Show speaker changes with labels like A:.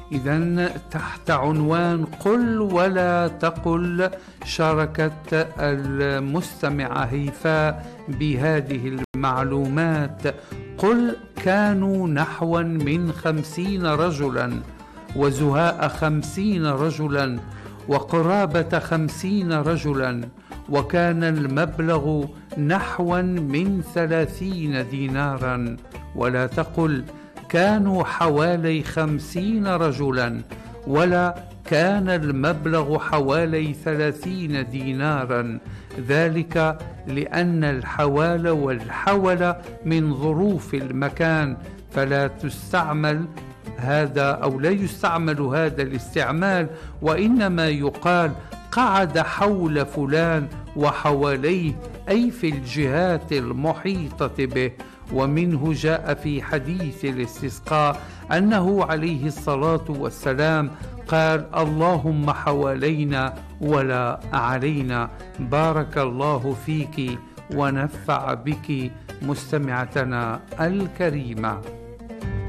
A: إذن تحت عنوان قل ولا تقل شاركت المستمعة هيفاء بهذه المعلومات. قل كانوا نحوا من 50 رجلا، وزهاء 50 رجلا، وقرابة 50 رجلا، وكان المبلغ نحوا من 30 دينارا. ولا تقل كانوا حوالي 50 رجلا، ولا كان المبلغ حوالي 30 دينارا، ذلك لأن الحوال والحول من ظروف المكان، فلا تستعمل هذا أو لا يستعمل هذا الاستعمال، وإنما يقال قعد حول فلان وحواليه، أي في الجهات المحيطة به. ومنه جاء في حديث الاستسقاء أنه عليه الصلاة والسلام قال: اللهم حوالينا ولا علينا. بارك الله فيك ونفع بك مستمعتنا الكريمة.